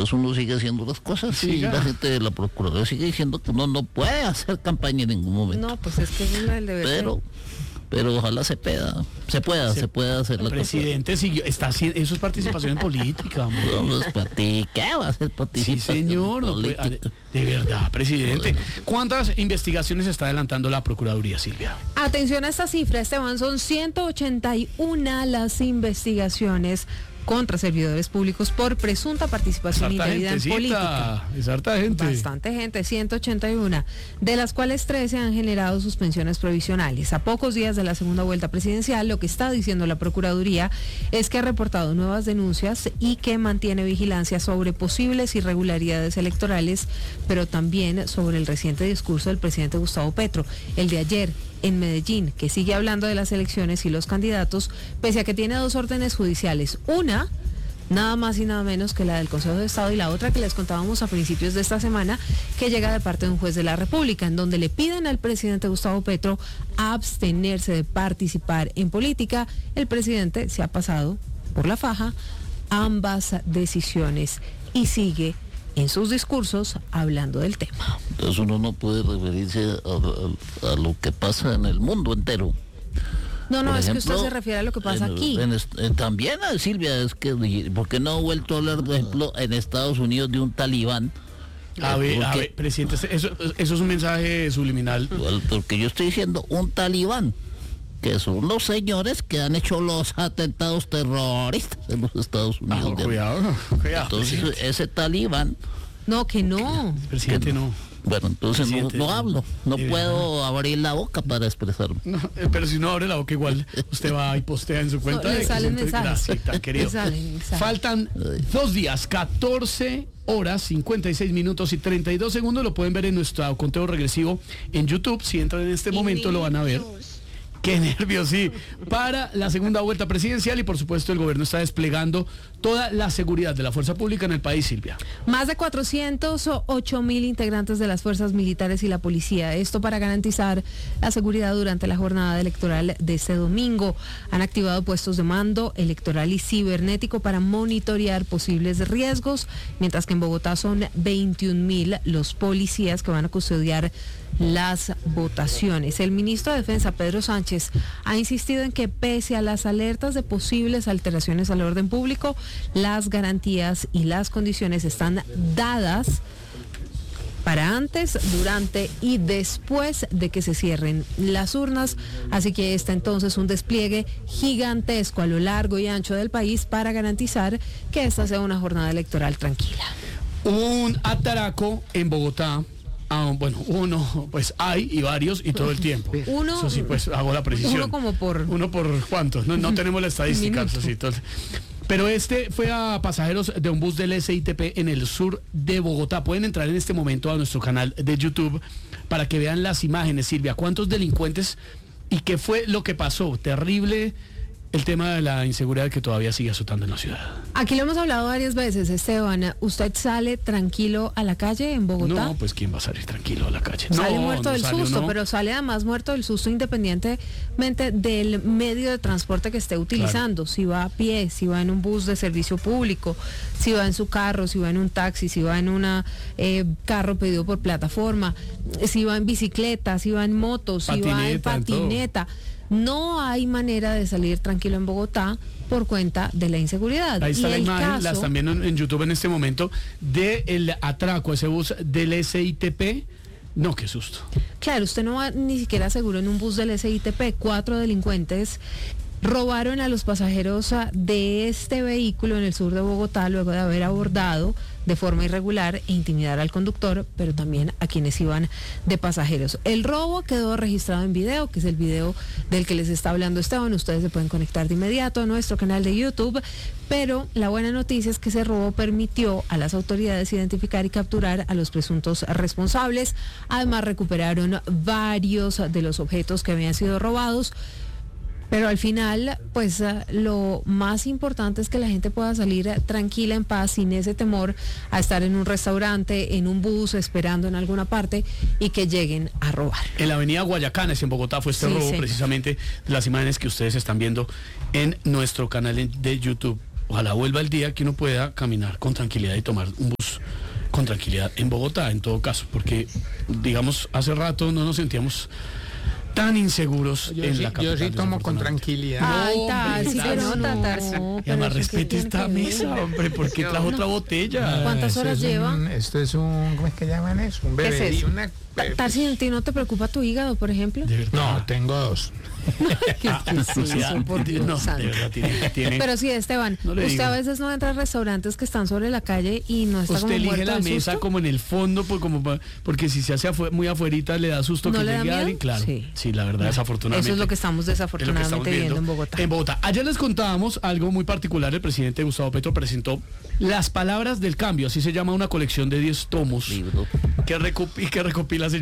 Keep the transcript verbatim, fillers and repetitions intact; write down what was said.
Entonces uno sigue haciendo las cosas y la gente de la Procuraduría sigue diciendo que uno no puede hacer campaña en ningún momento. No, pues es que es el deber. Pero... pero ojalá se pueda, se pueda, se, se pueda hacer la cosa. El presidente siguió, está haciendo, eso es participación en política, no, es para ti, ¿qué va a ser participación? Sí, señor, no puede, de verdad, presidente. ¿Cuántas investigaciones está adelantando la Procuraduría, Silvia? Atención a esta cifra, Esteban, son ciento ochenta y uno las investigaciones contra servidores públicos por presunta participación indebida en política. Es harta gente. Bastante gente, ciento ochenta y uno, de las cuales trece han generado suspensiones provisionales. A pocos días de la segunda vuelta presidencial, lo que está diciendo la Procuraduría es que ha reportado nuevas denuncias y que mantiene vigilancia sobre posibles irregularidades electorales, pero también sobre el reciente discurso del presidente Gustavo Petro, el de ayer en Medellín, que sigue hablando de las elecciones y los candidatos, pese a que tiene dos órdenes judiciales. Una, nada más y nada menos que la del Consejo de Estado, y la otra que les contábamos a principios de esta semana, que llega de parte de un juez de la República, en donde le piden al presidente Gustavo Petro abstenerse de participar en política. El presidente se ha pasado por la faja ambas decisiones y sigue en sus discursos hablando del tema. Entonces uno no puede referirse a, a, a lo que pasa en el mundo entero. No, no, Por es ejemplo, que usted se refiere a lo que pasa en, aquí. En, en, también, Silvia, es que, ¿por qué no ha vuelto a hablar, por ejemplo, en Estados Unidos de un talibán? A ver, a ver, presidente, eso, eso es un mensaje subliminal. Porque yo estoy diciendo un talibán, que son los señores que han hecho los atentados terroristas en los Estados Unidos. Ah, cuidado, cuidado. Entonces, presidente. Ese talibán... No, que no. Presidente, no. Bueno, entonces no, no hablo, no eh, puedo abrir la boca para expresarme. No, eh, pero si no abre la boca, igual usted va y postea en su cuenta. No, le salen mensajes. Gracias, querido. Faltan dos días, catorce horas, cincuenta y seis minutos y treinta y dos segundos. Lo pueden ver en nuestro conteo regresivo en YouTube. Si entran en este momento, lo van a ver. Qué nervios, sí. Para la segunda vuelta presidencial, y por supuesto el gobierno está desplegando toda la seguridad de la fuerza pública en el país, Silvia. Más de cuatrocientos ocho mil integrantes de las fuerzas militares y la policía. Esto para garantizar la seguridad durante la jornada electoral de este domingo. Han activado puestos de mando electoral y cibernético para monitorear posibles riesgos, mientras que en Bogotá son veintiún mil los policías que van a custodiar las votaciones. El ministro de Defensa, Pedro Sánchez, ha insistido en que pese a las alertas de posibles alteraciones al orden público, las garantías y las condiciones están dadas para antes, durante y después de que se cierren las urnas. Así que está entonces un despliegue gigantesco a lo largo y ancho del país para garantizar que esta sea una jornada electoral tranquila. Un atraco en Bogotá. Ah, bueno, uno, pues hay y varios y todo el tiempo. Uno, eso sí, pues hago la precisión. Uno como por... Uno por cuántos, no, no tenemos la estadística. Eso sí, entonces. Pero este fue a pasajeros de un bus del S I T P en el sur de Bogotá. Pueden entrar en este momento a nuestro canal de YouTube para que vean las imágenes, Silvia. ¿Cuántos delincuentes y qué fue lo que pasó? Terrible el tema de la inseguridad que todavía sigue azotando en la ciudad. Aquí lo hemos hablado varias veces, Esteban. ¿Usted sale tranquilo a la calle en Bogotá? No, pues ¿quién va a salir tranquilo a la calle? Sale no, muerto no del sale, susto, no. pero sale además muerto del susto independientemente del medio de transporte que esté utilizando. Claro. Si va a pie, si va en un bus de servicio público, si va en su carro, si va en un taxi, si va en un eh, carro pedido por plataforma, si va en bicicleta, si va en moto, si patineta, va en patineta. En no hay manera de salir tranquilo en Bogotá por cuenta de la inseguridad. Ahí está y la imagen, caso, la están viendo en, en YouTube en este momento, del atraco, ese bus del S I T P. No, qué susto. Claro, usted no va ni siquiera seguro en un bus del S I T P. Cuatro delincuentes robaron a los pasajeros de este vehículo en el sur de Bogotá luego de haber abordado de forma irregular e intimidar al conductor, pero también a quienes iban de pasajeros. El robo quedó registrado en video, que es el video del que les está hablando Esteban. Ustedes se pueden conectar de inmediato a nuestro canal de YouTube, pero la buena noticia es que ese robo permitió a las autoridades identificar y capturar a los presuntos responsables. Además, recuperaron varios de los objetos que habían sido robados. Pero al final, pues uh, lo más importante es que la gente pueda salir uh, tranquila, en paz, sin ese temor a estar en un restaurante, en un bus, esperando en alguna parte y que lleguen a robar. En la avenida Guayacanes, en Bogotá, fue este sí, robo sí. precisamente de las imágenes que ustedes están viendo en nuestro canal de YouTube. ojalá vuelva el día que uno pueda caminar con tranquilidad y tomar un bus con tranquilidad en Bogotá, en todo caso, porque, digamos, hace rato no nos sentíamos tan inseguros Yo en sí, la capital. yo sí tomo con desafortunadamente. tranquilidad. Ay, hombre, Tarsi, Tarsi, se nota, no. Tarsi. Y Pero además eso qué respete tiene esta que ver. mesa, hombre, porque trajo otra botella. ¿Cuántas Esto horas es lleva? un- esto es un, ¿cómo es que llaman eso? Un ¿Qué es beberí, eso? una... Tarsi, ¿a ti no te preocupa tu hígado, por ejemplo? De verdad. No, tengo dos. ¿Qué, qué es O sea, eso, por de- Dios no, santo? de verdad, tiene, tiene- Pero sí, Esteban, No le usted digo. a veces no entra a restaurantes que están sobre la calle y no está usted como elige muerto la del mesa susto. como en el fondo, pues, como pa- porque si se hace afue- muy afuerita le da susto ¿No que le da llegue miedo? alguien, claro. Sí, Sí. la verdad, desafortunadamente. Eso es lo que estamos es lo que desafortunadamente estamos viendo en Bogotá. En Bogotá. Ayer les contábamos algo muy particular. El presidente Gustavo Petro presentó Las Palabras del Cambio, así se llama una colección de diez tomos Libro. que, recup- y que recopila